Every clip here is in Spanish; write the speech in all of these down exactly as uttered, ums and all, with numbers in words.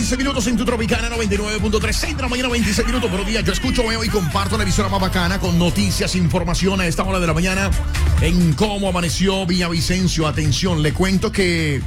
veintiséis minutos en tu Tropicana noventa y nueve punto tres, seis de la mañana, veintiséis minutos por día. Yo escucho, veo y comparto la emisora más bacana con noticias, información a esta hora de la mañana en cómo amaneció Villavicencio. Atención, le cuento que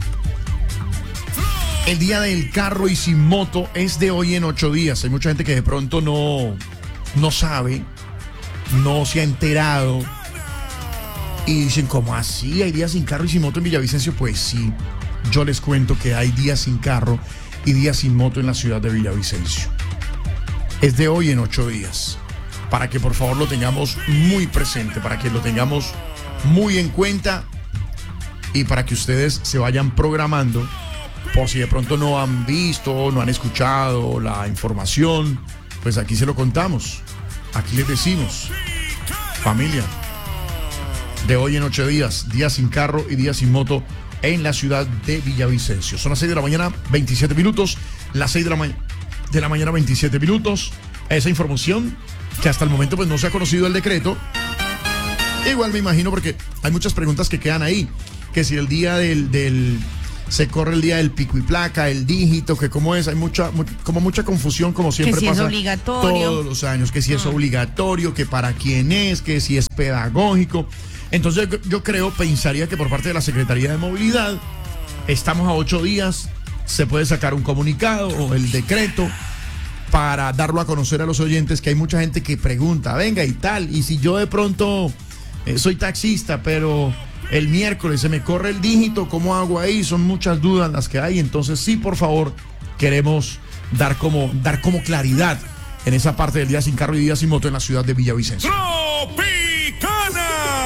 el día del carro y sin moto es de hoy en ocho días. Hay mucha gente que de pronto no, no sabe, no se ha enterado y dicen, ¿cómo así? ¿Hay días sin carro y sin moto en Villavicencio? Pues sí. Yo les cuento que hay días sin carro y días sin moto en la ciudad de Villavicencio. Es de hoy en ocho días. Para que por favor lo tengamos muy presente, para que lo tengamos muy en cuenta y para que ustedes se vayan programando por si de pronto no han visto, no han escuchado la información. Pues aquí se lo contamos. Aquí les decimos, familia, de hoy en ocho días, días sin carro y días sin moto en la ciudad de Villavicencio. Son las seis de la mañana, veintisiete minutos. Las seis de la, ma- de la mañana, veintisiete minutos. Esa información que hasta el momento pues no se ha conocido el decreto. Igual me imagino porque hay muchas preguntas que quedan ahí. Que si el día del... del se corre el día del pico y placa, el dígito, que cómo es, hay mucha, mu- como mucha confusión, como siempre que si pasa es obligatorio todos los años, que si es Ah. obligatorio, que para quién es, que si es pedagógico. Entonces yo, yo creo, pensaría que por parte de la Secretaría de Movilidad, estamos a ocho días, se puede sacar un comunicado o el decreto para darlo a conocer a los oyentes, que hay mucha gente que pregunta, venga y tal, y si yo de pronto eh, soy taxista, pero el miércoles se me corre el dígito, ¿cómo hago ahí? Son muchas dudas las que hay, entonces sí, por favor, queremos dar como, dar como claridad en esa parte del día sin carro y día sin moto en la ciudad de Villavicencio. ¡Tropicana!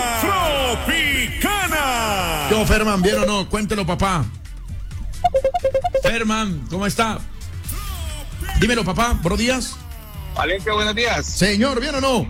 ¡Tropicana! Yo, Ferman, ¿bien o no? Cuéntelo, papá. Ferman, ¿cómo está? Dímelo, papá, buenos días. Valencia, buenos días. Señor, ¿bien o no?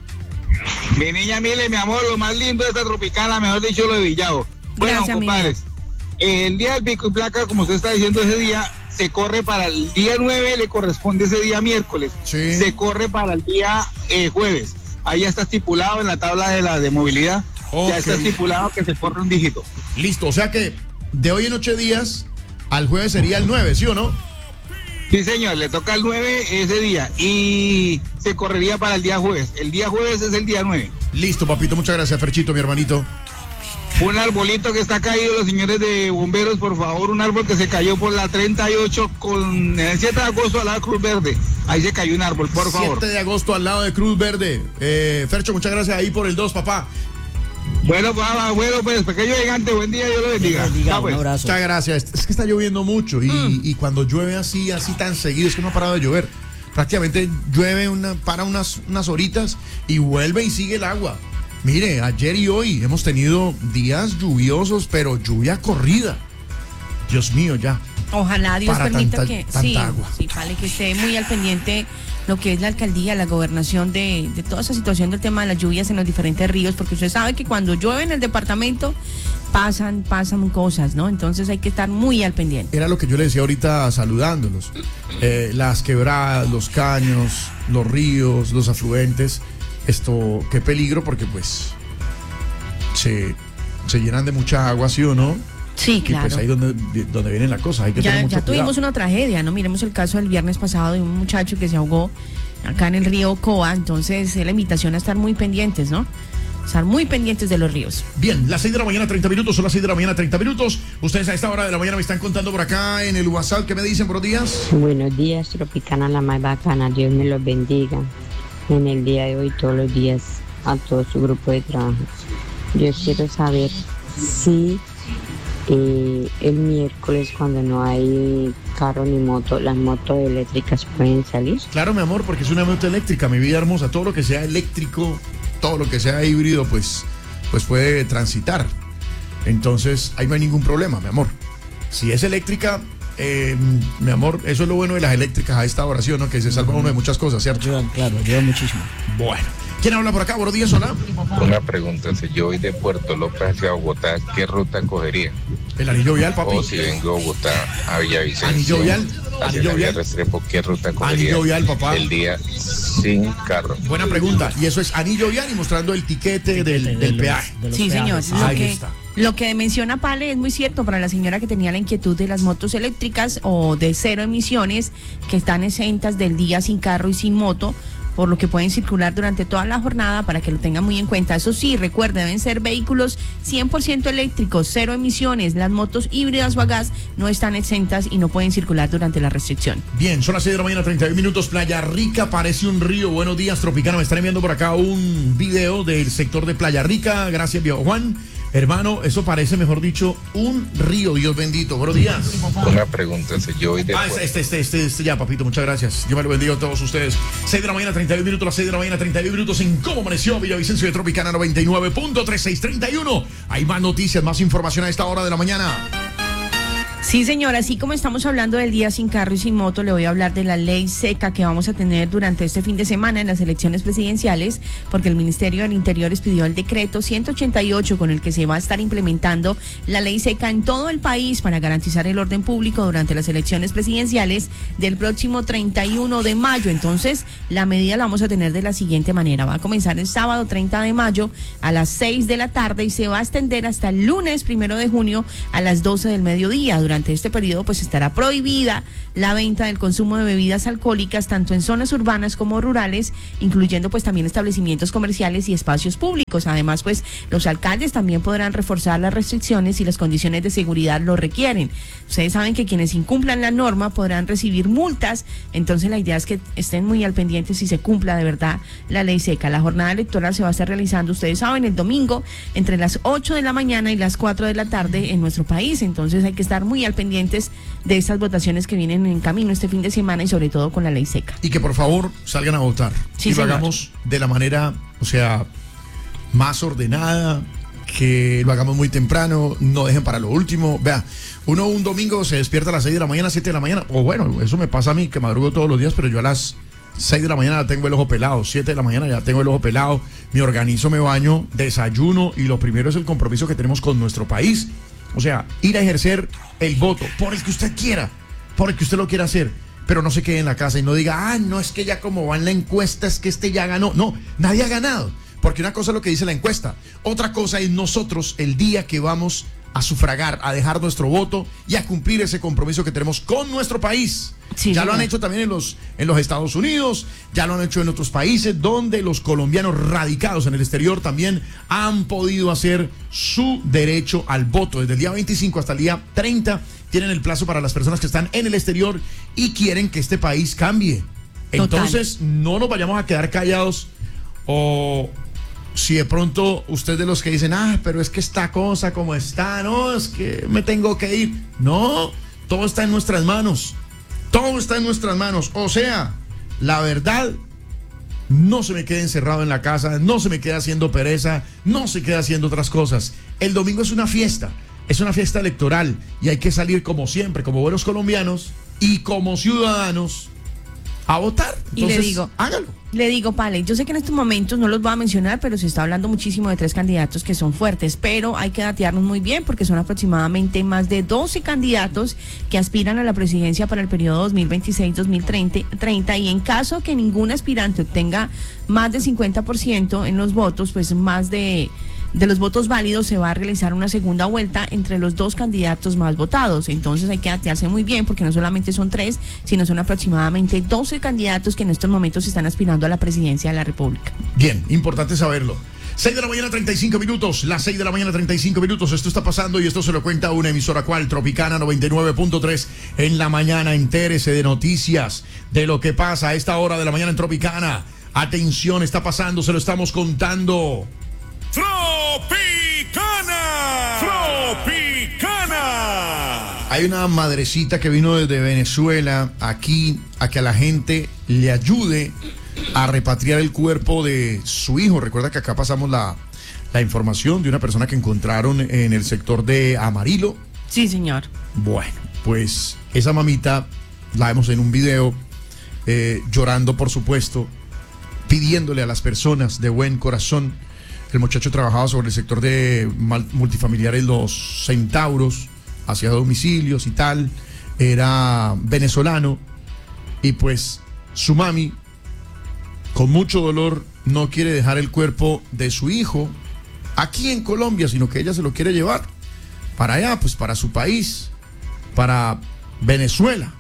Mi niña Mile, mi amor, lo más lindo de esta Tropicana, mejor dicho, lo de Villavo. Bueno, Gracias, compadres, el día del pico y placa, como usted está diciendo, ese día se corre para el día nueve, le corresponde ese día miércoles. Sí. Se corre para el día eh, jueves. Ahí ya está estipulado en la tabla de la de movilidad. Ok. Ya está estipulado que se corre un dígito. Listo, o sea que de hoy en ocho días al jueves sería el nueve, ¿sí o no? Sí, señor, le toca el nueve ese día y se correría para el día jueves. El día jueves es el día nueve. Listo, papito, muchas gracias, Ferchito, mi hermanito. Un arbolito que está caído, los señores de bomberos, por favor, un árbol que se cayó por la treinta y ocho con el siete de agosto al lado de Cruz Verde. Ahí se cayó un árbol, por favor. siete de agosto al lado de Cruz Verde. Eh, Fercho, muchas gracias ahí por el dos, papá. Bueno, papá, bueno, pues, pequeño gigante, buen día, Dios lo bendiga. Bendiga, Ya, pues. un abrazo. Muchas gracias. Es que está lloviendo mucho y, Mm. y cuando llueve así, así tan seguido, es que no ha parado de llover. Prácticamente llueve una, para unas, unas horitas y vuelve y sigue el agua. Mire, ayer y hoy hemos tenido días lluviosos, pero lluvia corrida. Dios mío, ya. Ojalá Dios Para permita tanta- que tanta sí, agua. sí, vale, que esté muy al pendiente lo que es la alcaldía, la gobernación de, de toda esa situación del tema de las lluvias en los diferentes ríos, porque usted sabe que cuando llueve en el departamento pasan, pasan cosas, ¿no? Entonces hay que estar muy al pendiente. Era lo que yo le decía ahorita saludándolos. Eh, las quebradas, los caños, los ríos, los afluentes. Esto, qué peligro porque pues se, se llenan de mucha agua, ¿sí o no? Sí, Y claro. pues ahí donde, donde viene la cosa, hay que Ya, tener mucho ya tuvimos cuidado. una tragedia, ¿no? Miremos el caso del viernes pasado de un muchacho que se ahogó acá en el río Coa, entonces es la invitación a estar muy pendientes, ¿no? Estar muy pendientes de los ríos. Bien, las seis de la mañana, treinta minutos, son las seis de la mañana, treinta minutos. Ustedes a esta hora de la mañana me están contando por acá en el WhatsApp, ¿qué me dicen, buenos días? Buenos días, Tropicana, la más bacana. Dios me los bendiga. En el día de hoy, todos los días, a todo su grupo de trabajo. Yo quiero saber si eh, el miércoles, cuando no hay carro ni moto, las motos eléctricas pueden salir. Claro, mi amor, porque es una moto eléctrica, mi vida hermosa. Todo lo que sea eléctrico, todo lo que sea híbrido, pues, pues puede transitar. Entonces, ahí no hay ningún problema, mi amor. Si es eléctrica, eh, mi amor, eso es lo bueno de las eléctricas a esta hora, ¿sí o no? Que se salva uno de muchas cosas, ¿cierto? Ayuda, claro, ayuda muchísimo. Bueno, ¿Quién habla por acá? Buenos días, hola. Una pregunta, si yo voy de Puerto López hacia Bogotá, ¿qué ruta cogería? El anillo vial, papi. O si vengo a Bogotá a Villavicencio, Anillo vial. hacia Anillo la vía vial. Restrepo, ¿qué ruta cogería? Anillo vial, papá. El día sin carro. Buena pregunta. Y eso es anillo vial y mostrando el tiquete del, de del los- peaje. de los Sí, señor. peajes. Lo Ahí que, está. lo que menciona Pale es muy cierto para la señora que tenía la inquietud de las motos eléctricas o de cero emisiones que están exentas del día sin carro y sin moto, por lo que pueden circular durante toda la jornada para que lo tengan muy en cuenta. Eso sí, recuerden, deben ser vehículos cien por ciento eléctricos, cero emisiones. Las motos híbridas o a gas no están exentas y no pueden circular durante la restricción. Bien, son las seis de la mañana, treinta y un minutos. Playa Rica parece un río. Buenos días, Tropicana. Me están enviando por acá un video del sector de Playa Rica. Gracias, viejo Juan. Hermano, eso parece, mejor dicho, un río. Dios bendito. Buenos días. Una pregunta, si yo voy de Ah, Puerto este, este, este, este, ya, papito, muchas gracias. Yo me lo bendigo a todos ustedes. seis de la mañana, treinta y un minutos, las seis de la mañana, treinta y un minutos en cómo amaneció Villavicencio de Tropicana noventa y nueve punto tres seis treinta y uno. Hay más noticias, más información a esta hora de la mañana. Sí, señora, así como estamos hablando del día sin carro y sin moto, le voy a hablar de la ley seca que vamos a tener durante este fin de semana en las elecciones presidenciales, porque el Ministerio del Interior expidió el decreto ciento ochenta y ocho con el que se va a estar implementando la ley seca en todo el país para garantizar el orden público durante las elecciones presidenciales del próximo treinta y uno de mayo. Entonces, la medida la vamos a tener de la siguiente manera. Va a comenzar el sábado treinta de mayo a las seis de la tarde y se va a extender hasta el lunes primero de junio a las doce del mediodía. Durante este periodo pues estará prohibida la venta del consumo de bebidas alcohólicas tanto en zonas urbanas como rurales, incluyendo pues también establecimientos comerciales y espacios públicos. Además pues los alcaldes también podrán reforzar las restricciones si las condiciones de seguridad lo requieren. Ustedes saben que quienes incumplan la norma podrán recibir multas, entonces la idea es que estén muy al pendiente si se cumpla de verdad la ley seca. La jornada electoral se va a estar realizando, ustedes saben, el domingo entre las ocho de la mañana y las cuatro de la tarde en nuestro país, entonces hay que estar muy al pendientes de estas votaciones que vienen en camino este fin de semana y sobre todo con la ley seca. Y que por favor salgan a votar. Sí, y lo señor. hagamos de la manera, o sea, más ordenada, que lo hagamos muy temprano, no dejen para lo último. Vea, uno un domingo se despierta a las seis de la mañana, siete de la mañana, o bueno, eso me pasa a mí, que madrugo todos los días, pero yo a las seis de la mañana ya tengo el ojo pelado, siete de la mañana ya tengo el ojo pelado, me organizo, me baño, desayuno, y lo primero es el compromiso que tenemos con nuestro país. O sea, ir a ejercer el voto por el que usted quiera, por el que usted lo quiera hacer, pero no se quede en la casa y no diga, ah, no, es que ya como va en la encuesta, es que este ya ganó. No, nadie ha ganado, porque una cosa es lo que dice la encuesta, otra cosa es nosotros el día que vamos a sufragar, a dejar nuestro voto y a cumplir ese compromiso que tenemos con nuestro país. Sí, ya señor. lo han hecho también en los, en los Estados Unidos, ya lo han hecho en otros países donde los colombianos radicados en el exterior también han podido hacer su derecho al voto. Desde el día veinticinco hasta el día treinta tienen el plazo para las personas que están en el exterior y quieren que este país cambie. Total. Entonces, no nos vayamos a quedar callados, o si de pronto usted de los que dicen, ah, pero es que esta cosa como está, no, es que me tengo que ir. No, todo está en nuestras manos. Todo está en nuestras manos. O sea, la verdad, no se me quede encerrado en la casa, no se me quede haciendo pereza, no se quede haciendo otras cosas. El domingo es una fiesta, es una fiesta electoral y hay que salir como siempre, como buenos colombianos y como ciudadanos a votar. Y le Entonces, digo, hágalo. Le digo, Pale, yo sé que en estos momentos no los voy a mencionar, pero se está hablando muchísimo de tres candidatos que son fuertes, pero hay que datearnos muy bien porque son aproximadamente más de doce candidatos que aspiran a la presidencia para el periodo dos mil veintiséis dos mil treinta, y en caso que ningún aspirante obtenga más del cincuenta por ciento en los votos, pues más de... de los votos válidos se va a realizar una segunda vuelta entre los dos candidatos más votados. Entonces hay que datearse muy bien porque no solamente son tres, sino son aproximadamente doce candidatos que en estos momentos están aspirando a la presidencia de la República. Bien, importante saberlo. seis de la mañana, treinta y cinco minutos. Las seis de la mañana, treinta y cinco minutos. Esto está pasando y esto se lo cuenta una emisora cual, Tropicana noventa y nueve punto tres en la mañana. Entérese de noticias, de lo que pasa a esta hora de la mañana en Tropicana. Atención, está pasando, se lo estamos contando. Tropicana. Tropicana. Hay una madrecita que vino desde Venezuela aquí a que a la gente le ayude a repatriar el cuerpo de su hijo. Recuerda que acá pasamos la, la información de una persona que encontraron en el sector de Amarillo. Sí, señor. Bueno, pues esa mamita la vemos en un video eh, llorando, por supuesto, pidiéndole a las personas de buen corazón. El muchacho trabajaba sobre el sector de multifamiliares Los Centauros, hacía domicilios y tal, era venezolano, y pues su mami, con mucho dolor, no quiere dejar el cuerpo de su hijo aquí en Colombia, sino que ella se lo quiere llevar para allá, pues para su país, para Venezuela.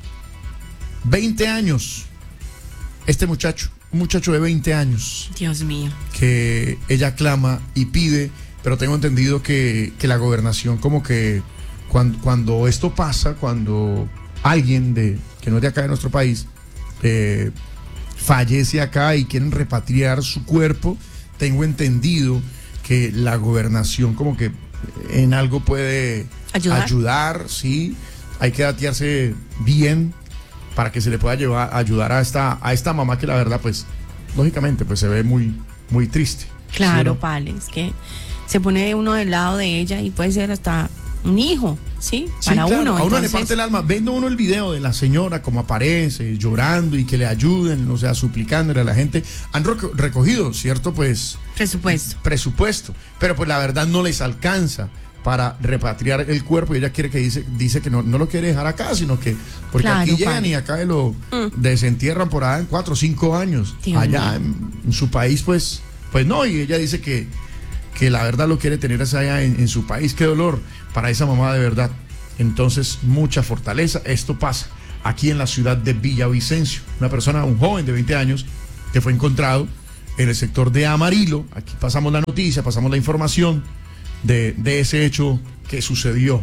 veinte años, este muchacho, un muchacho de veinte años. Dios mío. Que ella clama y pide, pero tengo entendido que, que la gobernación como que cuando, cuando esto pasa, cuando alguien de que no es de acá de nuestro país eh, fallece acá y quieren repatriar su cuerpo, tengo entendido que la gobernación como que en algo puede ayudar, ayudar sí, hay que datearse bien para que se le pueda llevar, ayudar a esta, a esta mamá que la verdad, pues, lógicamente, pues se ve muy, muy triste. Claro, ¿sí, no? Pale, es que se pone uno del lado de ella y puede ser hasta un hijo, ¿sí? Sí, Para claro, uno. a uno entonces... le parte el alma. Viendo uno el video de la señora como aparece, llorando y que le ayuden, o sea, suplicándole a la gente. Han recogido, ¿cierto? Pues... Presupuesto. Presupuesto. Pero pues la verdad no les alcanza para repatriar el cuerpo, y ella quiere que dice, dice que no, no lo quiere dejar acá, sino que porque claro, aquí llegan padre. y acá lo mm. desentierran por allá en cuatro o cinco años. Dios allá en, en su país, pues, pues no, y ella dice que, que la verdad lo quiere tener allá en, en su país. Qué dolor para esa mamá de verdad. Entonces, mucha fortaleza. Esto pasa aquí en la ciudad de Villavicencio. Una persona, un joven de veinte años, que fue encontrado en el sector de Amarillo. Aquí pasamos la noticia, pasamos la información De, de ese hecho que sucedió.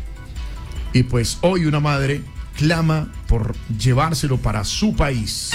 Y pues hoy una madre clama por llevárselo para su país.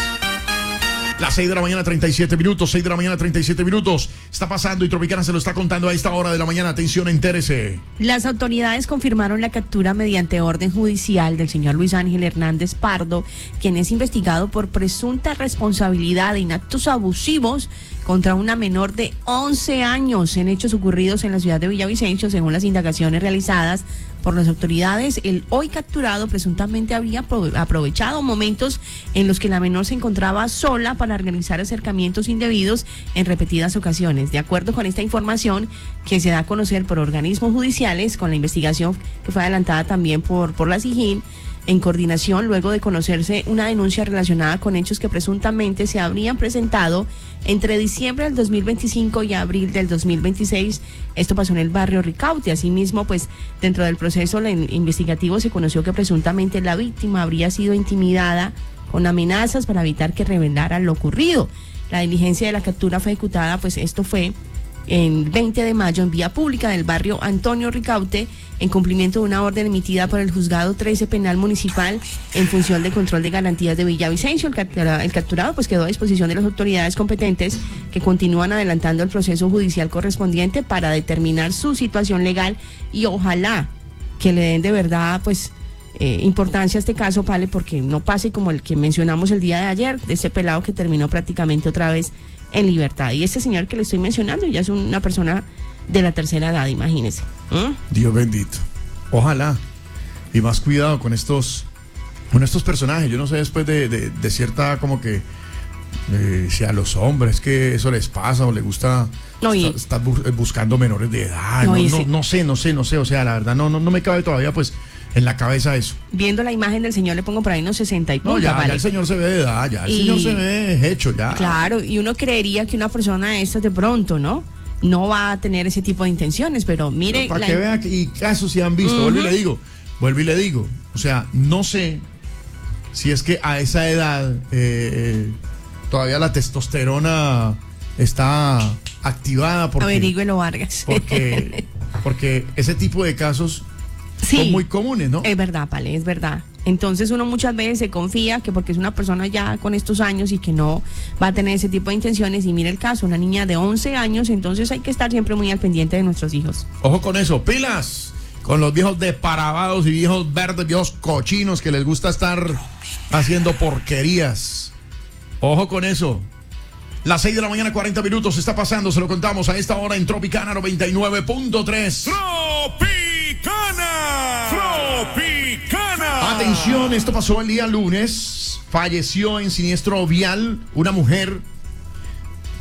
Las seis de la mañana, treinta y siete minutos. seis de la mañana, treinta y siete minutos. Está pasando y Tropicana se lo está contando a esta hora de la mañana. Atención, entérese. Las autoridades confirmaron la captura mediante orden judicial del señor Luis Ángel Hernández Pardo, quien es investigado por presunta responsabilidad en actos abusivos contra una menor de once años en hechos ocurridos en la ciudad de Villavicencio. Según las indagaciones realizadas por las autoridades, el hoy capturado presuntamente habría aprovechado momentos en los que la menor se encontraba sola para realizar acercamientos indebidos en repetidas ocasiones. De acuerdo con esta información que se da a conocer por organismos judiciales, con la investigación que fue adelantada también por, por la SIJIN, en coordinación luego de conocerse una denuncia relacionada con hechos que presuntamente se habrían presentado entre diciembre del dos mil veinticinco y abril del dos mil veintiséis. Esto pasó en el barrio Ricaute. Asimismo, pues dentro del proceso investigativo se conoció que presuntamente la víctima habría sido intimidada con amenazas para evitar que revelara lo ocurrido. La diligencia de la captura fue ejecutada, pues esto fue en veinte de mayo en vía pública del barrio Antonio Ricaute, en cumplimiento de una orden emitida por el Juzgado trece Penal Municipal en función de control de garantías de Villavicencio. El capturado, el capturado pues quedó a disposición de las autoridades competentes, que continúan adelantando el proceso judicial correspondiente para determinar su situación legal, y ojalá que le den de verdad pues eh, importancia a este caso, Pale, porque no pase como el que mencionamos el día de ayer, de ese pelado que terminó prácticamente otra vez en libertad. Y este señor que le estoy mencionando ya es una persona de la tercera edad, imagínese. ¿Mm? Dios bendito. Ojalá. Y más cuidado con estos, con estos personajes. Yo no sé, después de, de, de cierta como que eh, si a los hombres que eso les pasa o les gusta no, y... estar bu buscando menores de edad. No, no, no, no sé, no sé, no sé. O sea, la verdad no, no, no me cabe todavía pues en la cabeza eso. Viendo la imagen del señor le pongo por ahí unos sesenta y punto. No, ya, vale. ya el señor se ve de edad, ya el y... señor se ve hecho, ya. Claro, y uno creería que una persona de estas de pronto, ¿no? No va a tener ese tipo de intenciones, pero mire... Pero para la... que vean que y casos se han visto, uh-huh. vuelvo y le digo, vuelvo y le digo. O sea, no sé si es que a esa edad eh, todavía la testosterona está activada. Porque, Averígüelo, Vargas. Porque, porque ese tipo de casos sí, son muy comunes, ¿no? Es verdad, Pale, es verdad. Entonces uno muchas veces se confía que porque es una persona ya con estos años y que no va a tener ese tipo de intenciones, y mira el caso, una niña de once años, entonces hay que estar siempre muy al pendiente de nuestros hijos. Ojo con eso, pilas con los viejos depravados y viejos verdes, viejos cochinos que les gusta estar haciendo porquerías. Ojo con eso. Las seis de la mañana, cuarenta minutos, está pasando, se lo contamos a esta hora en Tropicana noventa y nueve punto tres. Tropicana, Tropicana. Atención, esto pasó el día lunes. Falleció en siniestro vial una mujer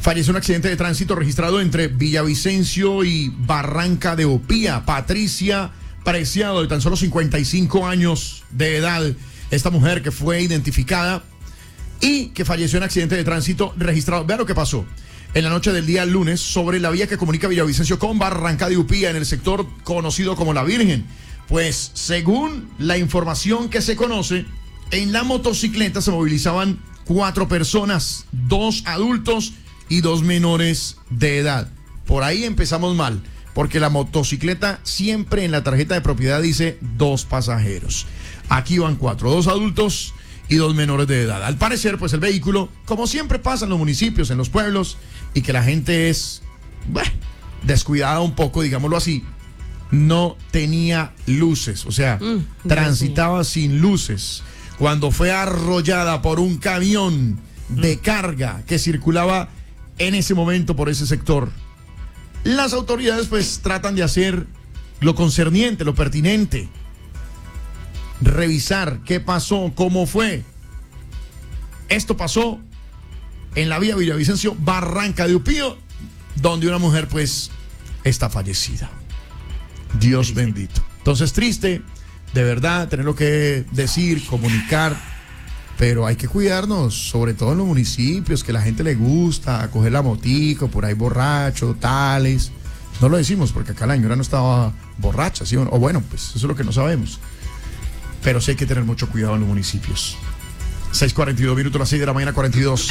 Falleció en un accidente de tránsito registrado entre Villavicencio y Barranca de Upía. Patricia Preciado, de tan solo cincuenta y cinco años de edad. Esta mujer que fue identificada y que falleció en accidente de tránsito registrado. Vean lo que pasó. En la noche del día lunes, sobre la vía que comunica Villavicencio con Barranca de Upía, en el sector conocido como La Virgen. Pues, según la información que se conoce, en la motocicleta se movilizaban cuatro personas, dos adultos y dos menores de edad. Por ahí empezamos mal, porque la motocicleta siempre en la tarjeta de propiedad dice dos pasajeros. Aquí van cuatro, dos adultos y dos menores de edad. Al parecer, pues el vehículo, como siempre pasa en los municipios, en los pueblos, y que la gente es, bueno, descuidada un poco, digámoslo así, no tenía luces, o sea, mm, transitaba sí. sin luces. Cuando fue arrollada por un camión de mm. carga que circulaba en ese momento por ese sector. Las autoridades pues tratan de hacer lo concerniente, lo pertinente, revisar qué pasó, cómo fue. Esto pasó en la vía Villavicencio, Barranca de Upía, donde una mujer pues está fallecida. Dios bendito. Entonces, triste, de verdad, tenerlo que decir, comunicar, pero hay que cuidarnos, sobre todo en los municipios, que la gente le gusta coger la motico, por ahí borracho, tales. No lo decimos porque acá la señora no estaba borracha, ¿sí? O bueno, pues eso es lo que no sabemos. Pero sí hay que tener mucho cuidado en los municipios. seis cuarenta y dos minutos, las seis de la mañana, cuarenta y dos.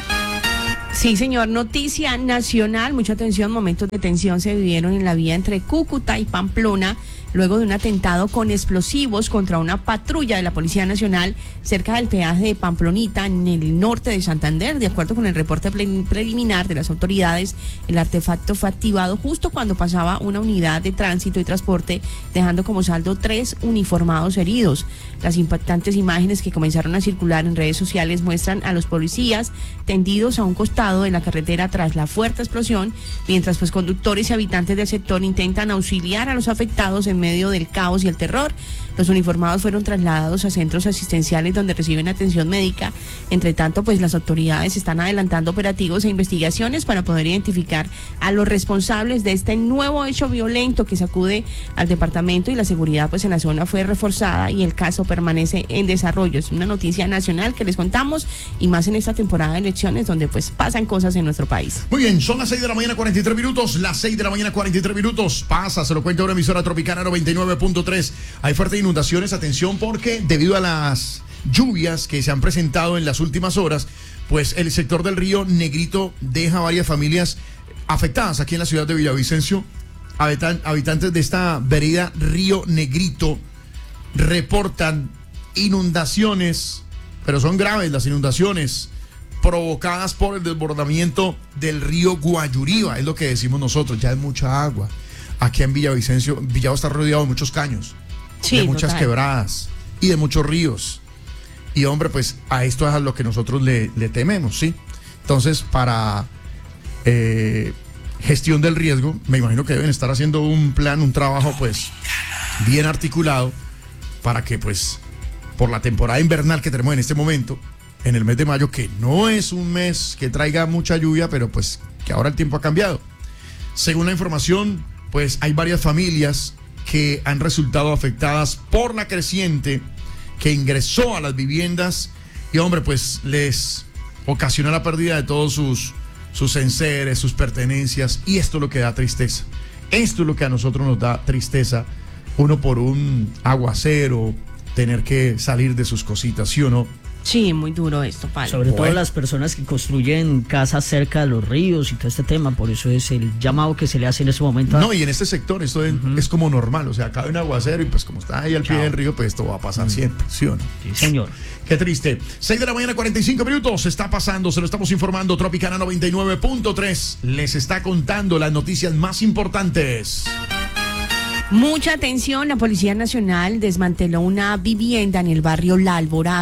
Sí, señor. Noticia nacional. Mucha atención. Momentos de tensión se vivieron en la vía entre Cúcuta y Pamplona luego de un atentado con explosivos contra una patrulla de la Policía Nacional cerca del peaje de Pamplonita en el norte de Santander. De acuerdo con el reporte preliminar de las autoridades, el artefacto fue activado justo cuando pasaba una unidad de tránsito y transporte, dejando como saldo tres uniformados heridos. Las impactantes imágenes que comenzaron a circular en redes sociales muestran a los policías tendidos a un costado de la carretera tras la fuerte explosión, mientras pues conductores y habitantes del sector intentan auxiliar a los afectados en medio del caos y el terror. Los uniformados fueron trasladados a centros asistenciales donde reciben atención médica. Entre tanto, pues las autoridades están adelantando operativos e investigaciones para poder identificar a los responsables de este nuevo hecho violento que sacude al departamento, y la seguridad pues en la zona fue reforzada y el caso permanece en desarrollo. Es una noticia nacional que les contamos, y más en esta temporada de elecciones donde pues pasan cosas en nuestro país. Muy bien, son las seis de la mañana, cuarenta y tres minutos, las seis de la mañana, cuarenta y tres minutos. Pasa, se lo cuenta una emisora Tropicana noventa y nueve punto tres. Hay fuertes inundaciones, atención, porque debido a las lluvias que se han presentado en las últimas horas, pues el sector del río Negrito deja varias familias afectadas aquí en la ciudad de Villavicencio. Habitan, habitantes de esta vereda Río Negrito reportan inundaciones, pero son graves las inundaciones provocadas por el desbordamiento del río Guayuriba, es lo que decimos nosotros. Ya es mucha agua. Aquí en Villavicencio, Villavo está rodeado de muchos caños, sí, de muchas total. quebradas y de muchos ríos. Y hombre, pues a esto es a lo que nosotros le, le tememos, ¿sí? Entonces, para eh, gestión del riesgo, me imagino que deben estar haciendo un plan, un trabajo pues bien articulado para que pues por la temporada invernal que tenemos en este momento, en el mes de mayo, que no es un mes que traiga mucha lluvia, pero pues que ahora el tiempo ha cambiado. Según la información, pues hay varias familias que han resultado afectadas por la creciente que ingresó a las viviendas y, hombre, pues les ocasionó la pérdida de todos sus, sus enseres, sus pertenencias, y esto es lo que da tristeza. Esto es lo que a nosotros nos da tristeza, uno por un aguacero, tener que salir de sus cositas, ¿sí o no? Sí, muy duro esto, Pablo. Sobre bueno. todo las personas que construyen casas cerca de los ríos y todo este tema, por eso es el llamado que se le hace en ese momento. No, y en este sector esto uh-huh. es como normal, o sea, cae un aguacero y pues como está ahí al pie del río, pues esto va a pasar uh-huh. siempre, ¿sí o no? Sí, señor. Qué triste. seis de la mañana, cuarenta y cinco minutos, está pasando, se lo estamos informando, Tropicana noventa y nueve punto tres les está contando las noticias más importantes. Mucha atención, la Policía Nacional desmanteló una vivienda en el barrio La Alborada,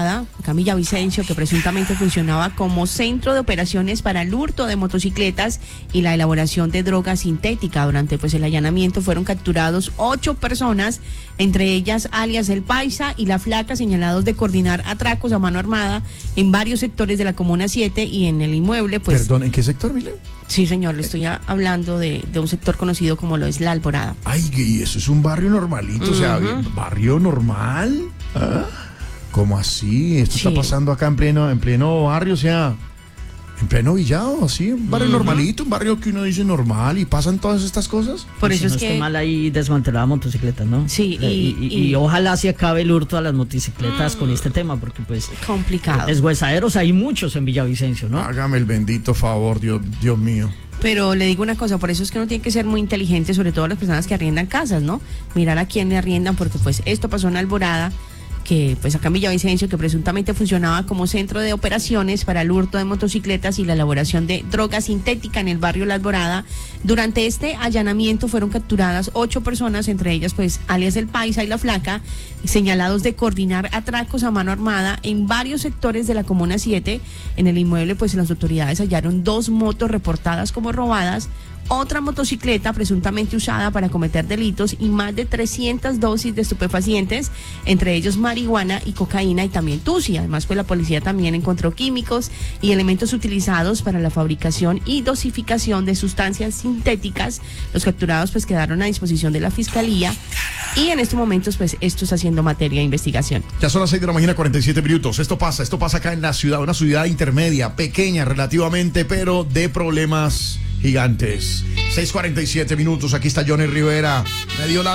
acá en Villavicencio, que presuntamente funcionaba como centro de operaciones para el hurto de motocicletas y la elaboración de droga sintética. Durante pues el allanamiento fueron capturados ocho personas, entre ellas alias El Paisa y La Flaca, señalados de coordinar atracos a mano armada en varios sectores de la Comuna siete y en el inmueble pues... Perdón, ¿en qué sector, Milen? Sí, señor, le estoy a- hablando de, de un sector conocido como lo es La Alborada. Ay, y eso es un barrio normalito, o sea, barrio normal. ¿Ah? ¿Cómo así? Esto Sí. está pasando acá en pleno, en pleno barrio, o sea, en pleno Villado, así, un barrio normalito, un barrio que uno dice normal y pasan todas estas cosas. Por Y eso si es no que... estoy mal ahí desmantelada motocicletas, ¿no? Sí, y, y- y- y y- ojalá se acabe el hurto a las motocicletas con este tema, porque pues complicado. deshuesaderos hay muchos en Villavicencio, ¿no? Hágame el bendito favor, Dios, Dios mío. Pero le digo una cosa, por eso es que uno tiene que ser muy inteligente, sobre todo las personas que arriendan casas, ¿no? Mirar a quién le arriendan, porque pues esto pasó en Alborada, que pues acá en Villavicencio, que presuntamente funcionaba como centro de operaciones para el hurto de motocicletas y la elaboración de droga sintética en el barrio La Alborada. Durante este allanamiento fueron capturadas ocho personas, entre ellas pues alias El Paisa y La Flaca, señalados de coordinar atracos a mano armada en varios sectores de la Comuna siete. En el inmueble pues las autoridades hallaron dos motos reportadas como robadas, otra motocicleta presuntamente usada para cometer delitos y más de trescientas dosis de estupefacientes, entre ellos marihuana y cocaína y también tusi. Además, pues la policía también encontró químicos y elementos utilizados para la fabricación y dosificación de sustancias sintéticas. Los capturados pues quedaron a disposición de la fiscalía y en estos momentos pues esto está haciendo materia de investigación. Ya son las seis de la mañana, cuarenta y siete minutos. Esto pasa, esto pasa acá en la ciudad, una ciudad intermedia, pequeña relativamente, pero de problemas gigantes. seis cuarenta y siete minutos, aquí está Johnny Rivera. Me dio la